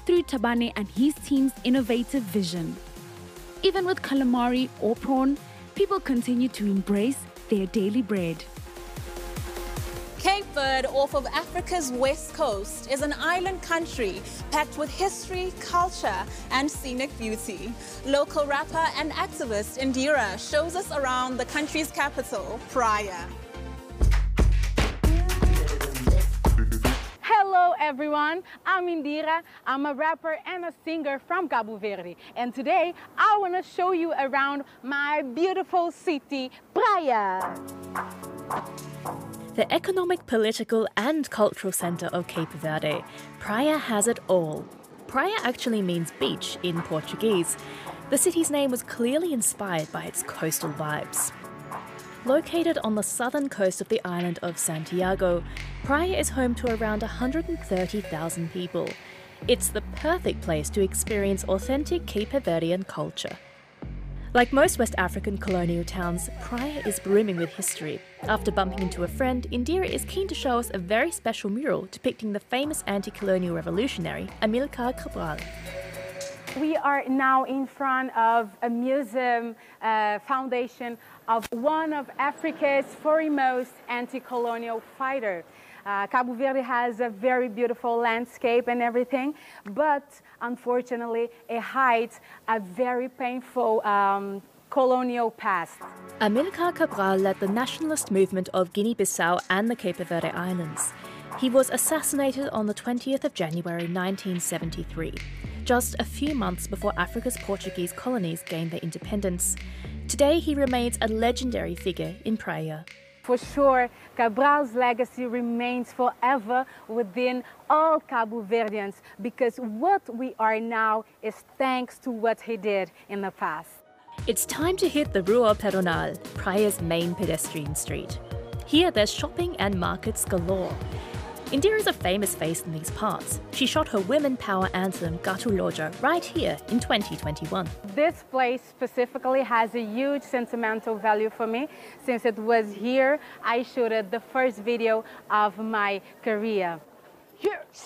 through Tabane and his team's innovative vision. Even with calamari or prawn, people continue to embrace their daily bread. Cape Verde, off of Africa's west coast, is an island country packed with history, culture, and scenic beauty. Local rapper and activist Indira shows us around the country's capital, Praia. Hello everyone, I'm Indira. I'm a rapper and a singer from Cabo Verde. And today I want to show you around my beautiful city, Praia. The economic, political and cultural centre of Cape Verde, Praia has it all. Praia actually means beach in Portuguese. The city's name was clearly inspired by its coastal vibes. Located on the southern coast of the island of Santiago, Praia is home to around 130,000 people. It's the perfect place to experience authentic Cape Verdean culture. Like most West African colonial towns, Praia is brimming with history. After bumping into a friend, Indira is keen to show us a very special mural depicting the famous anti-colonial revolutionary Amilcar Cabral. We are now in front of a museum foundation of one of Africa's foremost anti-colonial fighter. Cabo Verde has a very beautiful landscape and everything, but unfortunately it hides a very painful colonial past. Amilcar Cabral led the nationalist movement of Guinea-Bissau and the Cape Verde Islands. He was assassinated on the 20th of January 1973, just a few months before Africa's Portuguese colonies gained their independence. Today he remains a legendary figure in Praia. For sure, Cabral's legacy remains forever within all Cabo Verdeans, because what we are now is thanks to what he did in the past. It's time to hit the Rua Pedonal, Praia's main pedestrian street. Here there's shopping and markets galore. Indira is a famous face in these parts. She shot her women power anthem Gatu Loja right here in 2021. This place specifically has a huge sentimental value for me. Since it was here, I shot the first video of my career. Here.